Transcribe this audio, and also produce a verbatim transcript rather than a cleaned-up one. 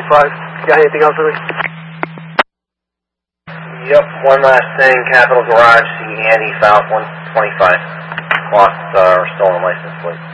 five. Got anything else for me? Yep, one last thing. Capitol Garage, see Andy South one twenty-five. Lost uh, or stolen license plate.